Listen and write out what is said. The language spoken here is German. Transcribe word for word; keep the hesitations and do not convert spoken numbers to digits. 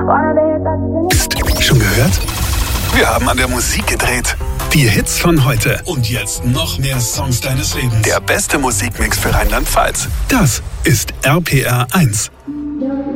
Psst, schon gehört? Wir haben an der Musik gedreht. Die Hits von heute. Und jetzt noch mehr Songs deines Lebens. Der beste Musikmix für Rheinland-Pfalz. Das ist R P R eins.